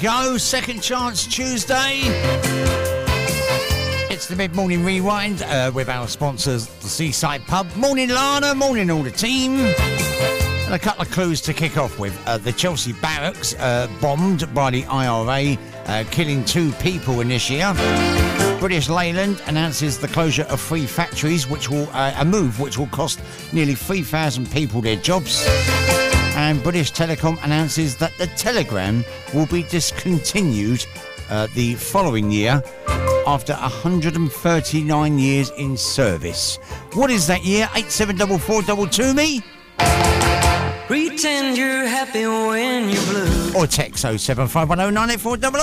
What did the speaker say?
go. Second Chance Tuesday. It's the mid-morning rewind with our sponsors, the Seaside Pub. Morning, Lana. Morning, all the team. And a couple of clues to kick off with. The Chelsea barracks bombed by the IRA, killing 2 people in this year. British Leyland announces the closure of 3 factories, which will a move which will cost nearly 3,000 people their jobs. And British Telecom announces that the Telegram will be discontinued the following year after 139 years in service. What is that year? 874422 me? Pretend you're happy when you're blue. Or text 07510 984